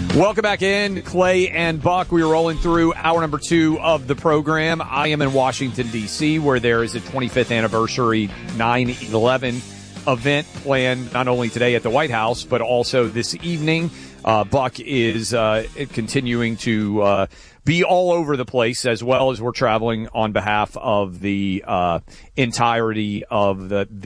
Welcome back in, Clay and Buck. We are rolling through hour number 2 of the program. I am in Washington, D.C., where there is a 25th anniversary 9/11 event planned not only today at the White House, but also this evening. Buck is continuing to be all over the place, as well as we're traveling on behalf of the entirety of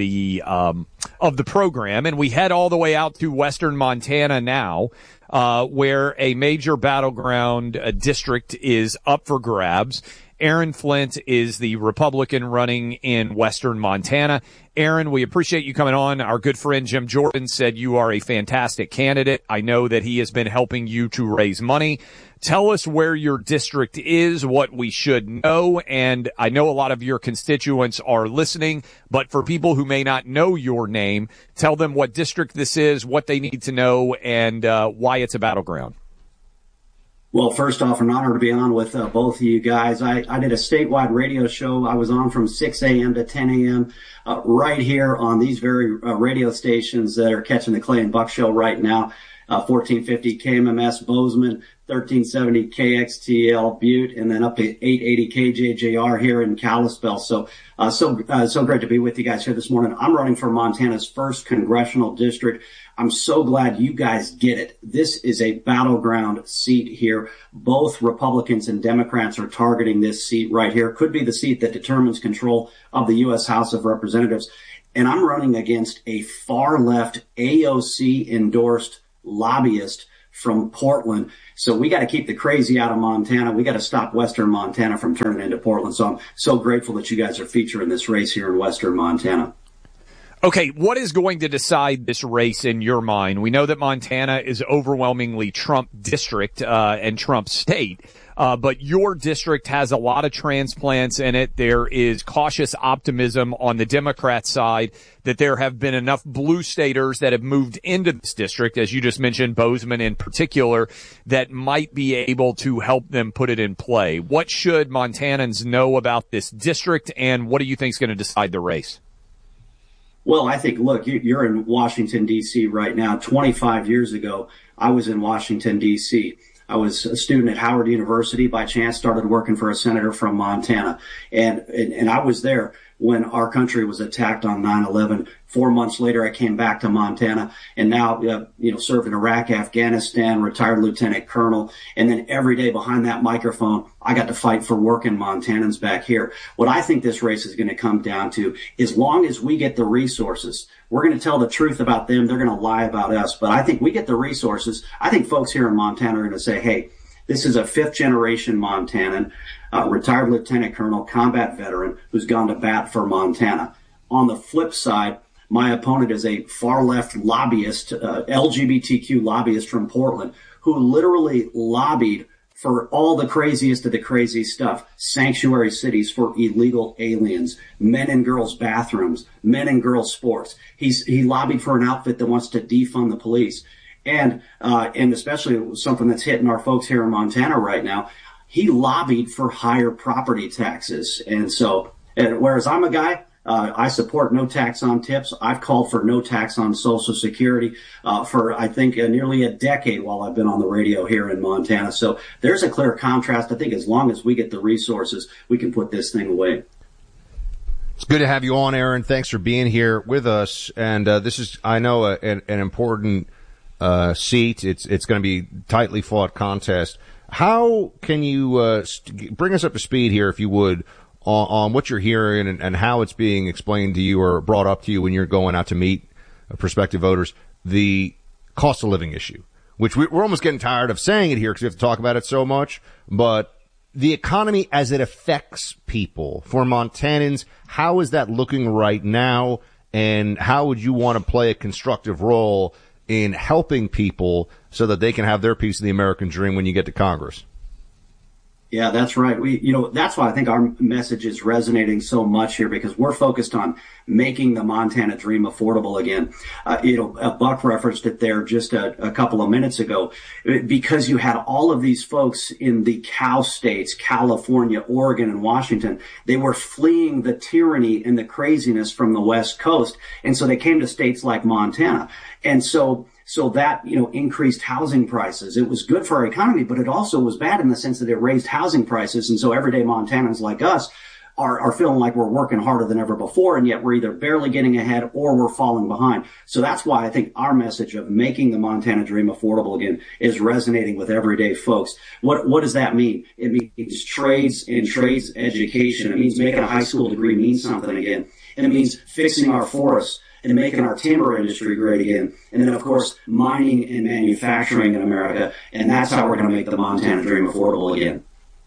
the program. And we head all the way out to western Montana now, where a major battleground district is up for grabs. Aaron Flint is the Republican running in western Montana. Aaron, we appreciate you coming on. Our good friend Jim Jordan said you are a fantastic candidate. I know that he has been helping you to raise money. Tell us where your district is, what we should know, and I know a lot of your constituents are listening, but for people who may not know your name, tell them what district this is, what they need to know, and why it's a battleground. Well, first off, an honor to be on with both of you guys. I did a statewide radio show. I was on from 6 a.m. to 10 a.m. Right here on these very radio stations that are catching the Clay and Buck show right now. 1450 KMMS Bozeman, 1370 KXTL Butte, and then up to 880 KJJR here in Kalispell. So great to be with you guys here this morning. I'm running for Montana's first congressional district. I'm so glad you guys get it. This is a battleground seat here. Both Republicans and Democrats are targeting this seat right here. Could be the seat that determines control of the U.S. House of Representatives. And I'm running against a far left AOC endorsed lobbyist from Portland. So we got to keep the crazy out of Montana. We got to stop western Montana from turning into Portland. So I'm so grateful that you guys are featuring this race here in western Montana. Okay, what is going to decide this race in your mind? We know that Montana is overwhelmingly Trump district and Trump state, but your district has a lot of transplants in it. There is cautious optimism on the Democrat side that there have been enough blue staters that have moved into this district, as you just mentioned, Bozeman in particular, that might be able to help them put it in play. What should Montanans know about this district, and what do you think is going to decide the race? Well, I think, look, you're in Washington, D.C. right now. 25 years ago, I was in Washington, D.C. I was a student at Howard University. By chance, started working for a senator from Montana. And I was there when our country was attacked on 9/11. 4 months later, I came back to Montana and now, served in Iraq, Afghanistan, retired lieutenant colonel. And then every day behind that microphone, I got to fight for working Montanans back here. What I think this race is going to come down to, as long as we get the resources, we're going to tell the truth about them. They're going to lie about us. But I think we get the resources. I think folks here in Montana are going to say, hey, this is a fifth generation Montanan, retired lieutenant colonel, combat veteran who's gone to bat for Montana. On the flip side, my opponent is a far left lobbyist, LGBTQ lobbyist from Portland, who literally lobbied for all the craziest of the crazy stuff. Sanctuary cities for illegal aliens, men and girls bathrooms, men and girls sports. He lobbied for an outfit that wants to defund the police. And especially something that's hitting our folks here in Montana right now, he lobbied for higher property taxes. And so, whereas I'm a guy, I support no tax on tips. I've called for no tax on Social Security for, I think, nearly a decade while I've been on the radio here in Montana. So there's a clear contrast. I think as long as we get the resources, we can put this thing away. It's good to have you on, Aaron. Thanks for being here with us. And this is, I know, an important seat. It's going to be tightly fought contest. How can you bring us up to speed here, if you would, on what you're hearing and how it's being explained to you or brought up to you when you're going out to meet prospective voters, the cost of living issue, which we're almost getting tired of saying it here because we have to talk about it so much, but the economy as it affects people. For Montanans, how is that looking right now, and how would you want to play a constructive role in helping people so that they can have their piece of the American dream when you get to Congress? Yeah, that's right. That's why I think our message is resonating so much here, because we're focused on making the Montana dream affordable again. Buck referenced it there just a couple of minutes ago, because you had all of these folks in the cow states, California, Oregon, and Washington. They were fleeing the tyranny and the craziness from the West Coast. And so they came to states like Montana. And so So that, increased housing prices. It was good for our economy, but it also was bad in the sense that it raised housing prices. And so everyday Montanans like us are feeling like we're working harder than ever before, and yet we're either barely getting ahead or we're falling behind. So that's why I think our message of making the Montana dream affordable again is resonating with everyday folks. What does that mean? It means trades and trades education. It means making a high school degree mean something again. And it means fixing our forests and making our timber industry great again. And then, of course, mining and manufacturing in America. And that's how we're going to make the Montana dream affordable again.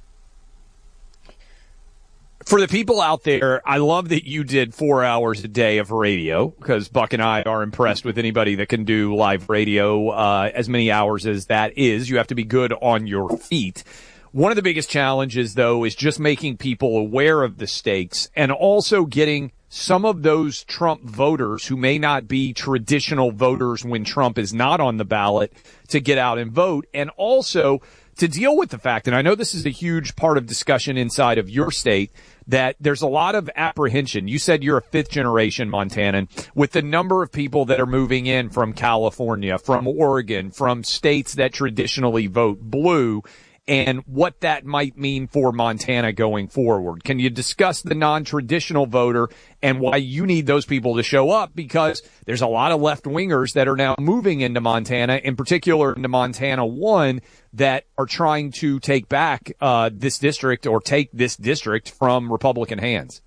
For the people out there, I love that you did 4 hours a day of radio, because Buck and I are impressed with anybody that can do live radio as many hours as that is. You have to be good on your feet. One of the biggest challenges, though, is just making people aware of the stakes and also getting some of those Trump voters who may not be traditional voters when Trump is not on the ballot to get out and vote, and also to deal with the fact, and I know this is a huge part of discussion inside of your state, that there's a lot of apprehension. You said you're a fifth generation Montanan, with the number of people that are moving in from California, from Oregon, from states that traditionally vote blue, and what that might mean for Montana going forward. Can you discuss the non-traditional voter and why you need those people to show up? Because there's a lot of left-wingers that are now moving into Montana, in particular into Montana 1, that are trying to take back this district or take this district from Republican hands.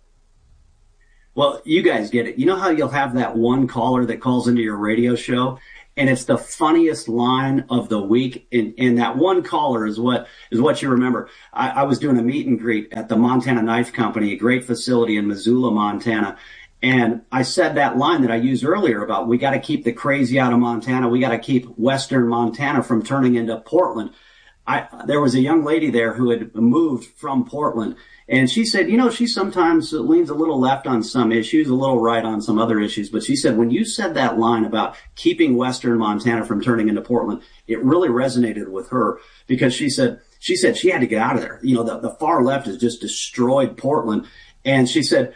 Well, you guys get it. You know how you'll have that one caller that calls into your radio show, and it's the funniest line of the week, and that one caller is what you remember. I was doing a meet and greet at the Montana Knife Company, a great facility in Missoula, Montana, and I said that line that I used earlier about we got to keep the crazy out of Montana. We got to keep Western Montana from turning into Portland. There was a young lady there who had moved from Portland, and she said, she sometimes leans a little left on some issues, a little right on some other issues. But she said, when you said that line about keeping Western Montana from turning into Portland, it really resonated with her, because she said she had to get out of there. The far left has just destroyed Portland. And she said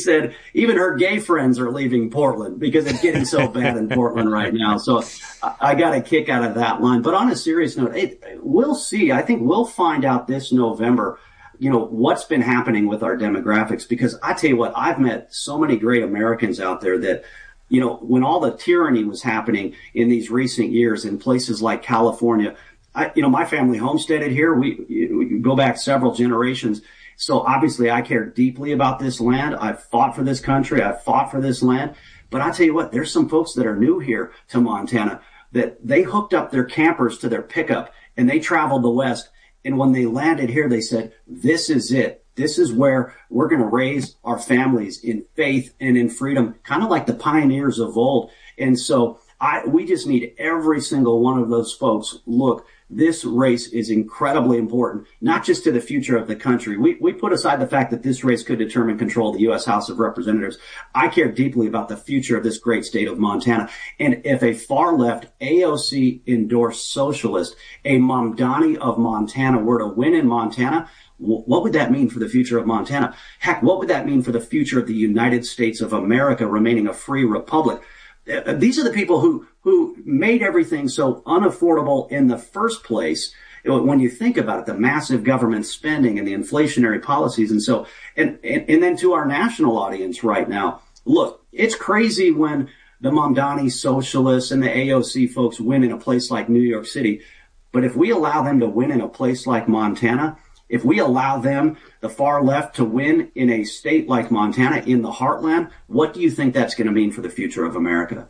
even her gay friends are leaving Portland because it's getting so bad in Portland right now. So I got a kick out of that line. But on a serious note, we'll see. I think we'll find out this November, what's been happening with our demographics. Because I tell you what, I've met so many great Americans out there that, when all the tyranny was happening in these recent years in places like California, my family homesteaded here. We go back several generations. So obviously I care deeply about this land. I've fought for this country. I've fought for this land. But I tell you what, there's some folks that are new here to Montana that they hooked up their campers to their pickup and they traveled the West. And when they landed here, they said, this is it. This is where we're going to raise our families in faith and in freedom, kind of like the pioneers of old. And so we just need every single one of those folks. Look, this race is incredibly important, not just to the future of the country. We put aside the fact that this race could determine control of the U.S. House of Representatives. I care deeply about the future of this great state of Montana. And if a far left AOC endorsed socialist, a Mamdani of Montana, were to win in Montana, what would that mean for the future of Montana? Heck, what would that mean for the future of the United States of America remaining a free republic? These are the people who made everything so unaffordable in the first place. When you think about it, the massive government spending and the inflationary policies. And so, and then to our national audience right now, look, it's crazy when the Mamdani socialists and the AOC folks win in a place like New York City. But if we allow them to win in a place like Montana, if we allow them, the far left, to win in a state like Montana, in the heartland, what do you think that's going to mean for the future of America?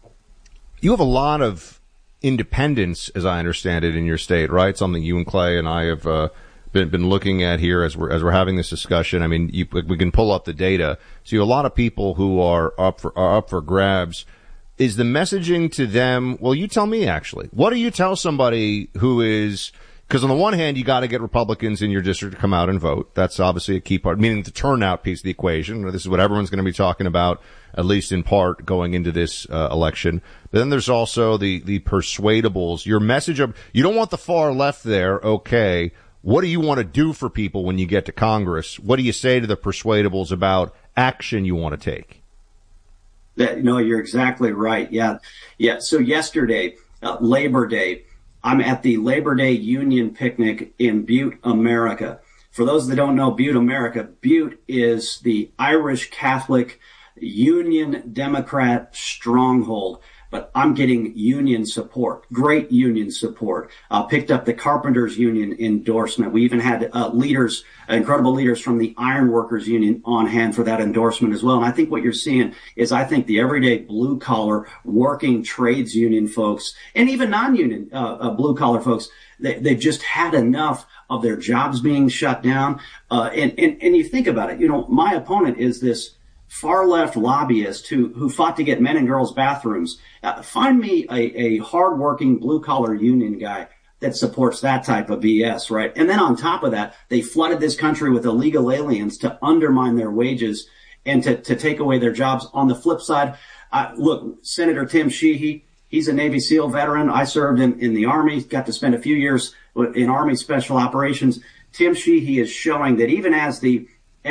You have a lot of independence, as I understand it, in your state, right? Something you and Clay and I have been looking at here as we're having this discussion. I mean, we can pull up the data. So you have a lot of people who are up for grabs. Is the messaging to them? Well, you tell me, actually. What do you tell somebody who is? Because on the one hand, you got to get Republicans in your district to come out and vote. That's obviously a key part, meaning the turnout piece of the equation. This is what everyone's going to be talking about, at least in part, going into this election. But then there's also the persuadables. Your message of, you don't want the far left there, okay. What do you want to do for people when you get to Congress? What do you say to the persuadables about action you want to take? You're exactly right. Yeah. So yesterday, Labor Day, I'm at the Labor Day Union Picnic in Butte, America. For those that don't know Butte, America, Butte is the Irish Catholic Union Democrat stronghold. But I'm getting union support, great union support. Picked up the Carpenters Union endorsement. We even had incredible leaders from the Ironworkers Union on hand for that endorsement as well. And I think what you're seeing is, I think the everyday blue collar working trades union folks, and even non-union blue collar folks, they've just had enough of their jobs being shut down. And you think about it, my opponent is this far left lobbyist who fought to get men and girls bathrooms. Find me a hardworking blue collar union guy that supports that type of BS, right? And then on top of that, they flooded this country with illegal aliens to undermine their wages and to take away their jobs. On the flip side, look, Senator Tim Sheehy, he's a Navy SEAL veteran. I served in the Army, got to spend a few years in Army Special Operations. Tim Sheehy is showing that even as the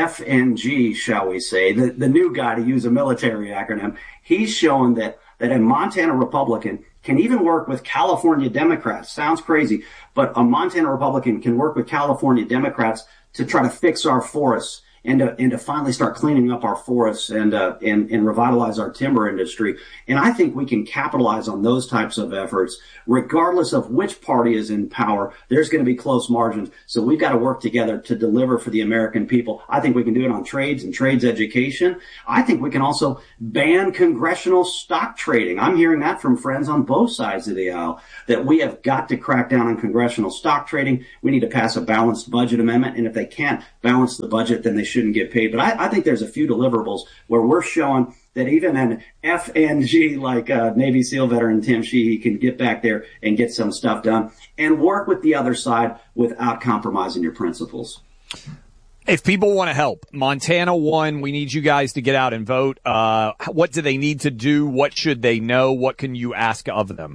FNG, shall we say, the new guy, to use a military acronym, he's showing that a Montana Republican can even work with California Democrats. Sounds crazy, but a Montana Republican can work with California Democrats to try to fix our forests and to finally start cleaning up our forests and revitalize our timber industry. And I think we can capitalize on those types of efforts, regardless of which party is in power. There's going to be close margins. So we've got to work together to deliver for the American people. I think we can do it on trades and trades education. I think we can also ban congressional stock trading. I'm hearing that from friends on both sides of the aisle, that we have got to crack down on congressional stock trading. We need to pass a balanced budget amendment. And if they can't balance the budget, then they shouldn't get paid. But I think there's a few deliverables where we're showing that even an FNG like Navy SEAL veteran Tim Sheehy can get back there and get some stuff done and work with the other side without compromising your principles. If people want to help, Montana One, we need you guys to get out and vote. What do they need to do? What should they know? What can you ask of them?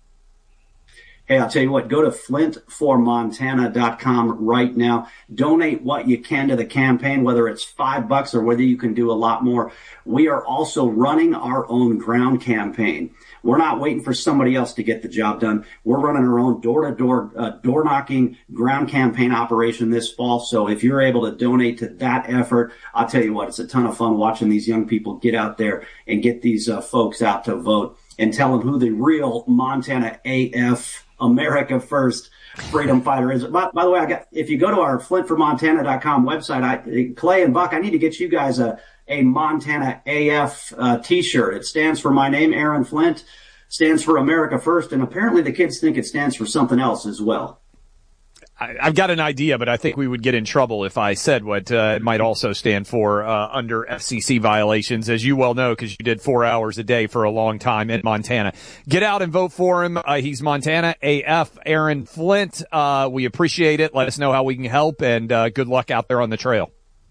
Hey, I'll tell you what, go to flintformontana.com right now. Donate what you can to the campaign, whether it's $5 or whether you can do a lot more. We are also running our own ground campaign. We're not waiting for somebody else to get the job done. We're running our own door-to-door, door-knocking ground campaign operation this fall. So if you're able to donate to that effort, I'll tell you what, it's a ton of fun watching these young people get out there and get these folks out to vote and tell them who the real Montana AF America First freedom fighter is. By the way, if you go to our flintformontana.com website, Clay and Buck, I need to get you guys a Montana AF t-shirt. It stands for my name, Aaron Flint, stands for America First, and apparently the kids think it stands for something else as well. I've got an idea, but I think we would get in trouble if I said what it might also stand for under FCC violations, as you well know, because you did 4 hours a day for a long time in Montana. Get out and vote for him. He's Montana AF, Aaron Flint. We appreciate it. Let us know how we can help, and good luck out there on the trail.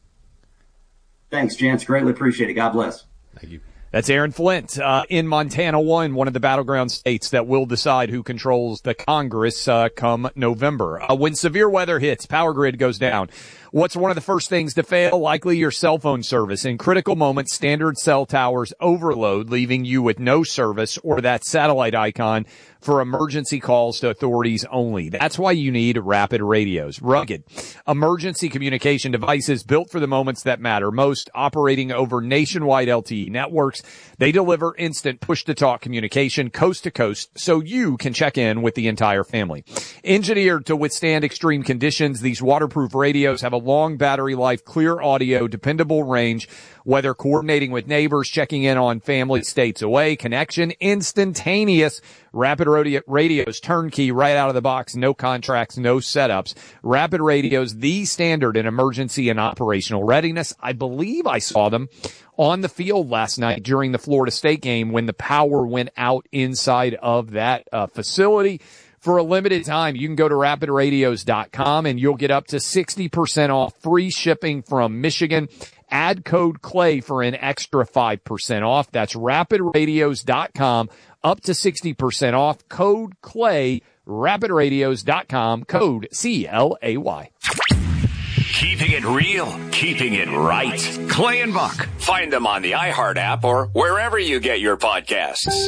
Thanks, Jance. Greatly appreciate it. God bless. Thank you. That's Aaron Flint in Montana one of the battleground states that will decide who controls the Congress come November. When severe weather hits, power grid goes down. What's one of the first things to fail? Likely your cell phone service. In critical moments, standard cell towers overload, leaving you with no service or that satellite icon for emergency calls to authorities only. That's why you need Rapid Radios. Rugged emergency communication devices built for the moments that matter most, operating over nationwide LTE networks. They deliver instant push-to-talk communication coast to coast so you can check in with the entire family. Engineered to withstand extreme conditions, these waterproof radios have a long battery life, clear audio, dependable range, whether coordinating with neighbors, checking in on family states away, connection instantaneous. Rapid Radios turnkey right out of the box, no contracts, no setups. Rapid Radios, the standard in emergency and operational readiness. I believe I saw them on the field last night during the Florida State game when the power went out inside of that facility. For a limited time, you can go to rapidradios.com and you'll get up to 60% off, free shipping from Michigan. Add code CLAY for an extra 5% off. That's rapidradios.com, up to 60% off. Code CLAY, rapidradios.com, code CLAY. Keeping it real, keeping it right. Clay and Buck. Find them on the iHeart app or wherever you get your podcasts.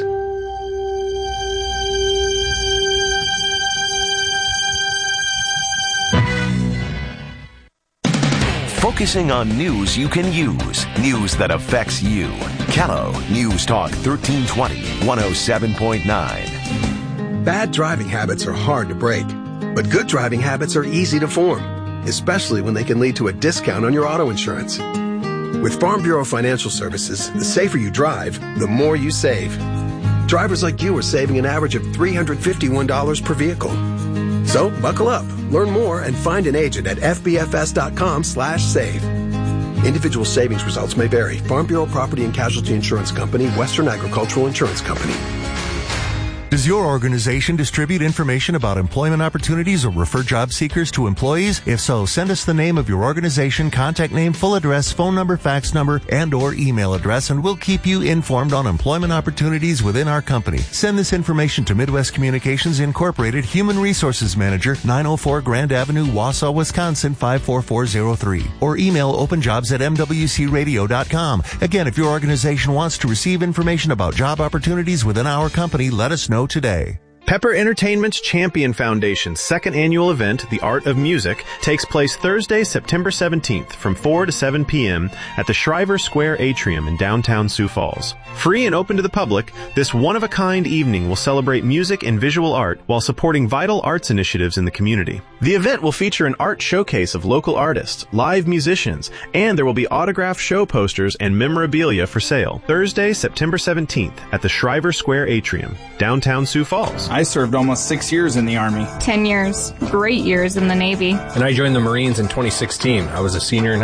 Focusing on news you can use. News that affects you. Kello News Talk 1320, 107.9. Bad driving habits are hard to break, but good driving habits are easy to form, especially when they can lead to a discount on your auto insurance. With Farm Bureau Financial Services, the safer you drive, the more you save. Drivers like you are saving an average of $351 per vehicle. So buckle up, learn more, and find an agent at fbfs.com/save. Individual savings results may vary. Farm Bureau Property and Casualty Insurance Company, Western Agricultural Insurance Company. Does your organization distribute information about employment opportunities or refer job seekers to employees? If so, send us the name of your organization, contact name, full address, phone number, fax number, and or email address, and we'll keep you informed on employment opportunities within our company. Send this information to Midwest Communications Incorporated, Human Resources Manager, 904 Grand Avenue, Wausau, Wisconsin, 54403, or email openjobs@mwcradio.com. Again, if your organization wants to receive information about job opportunities within our company, let us know today. Pepper Entertainment's Champion Foundation's second annual event, The Art of Music, takes place Thursday, September 17th from 4 to 7 p.m. at the Shriver Square Atrium in downtown Sioux Falls. Free and open to the public, this one-of-a-kind evening will celebrate music and visual art while supporting vital arts initiatives in the community. The event will feature an art showcase of local artists, live musicians, and there will be autographed show posters and memorabilia for sale. Thursday, September 17th at the Shriver Square Atrium, downtown Sioux Falls. I served almost 6 years in the Army. 10 years. Great years in the Navy. And I joined the Marines in 2016. I was a senior in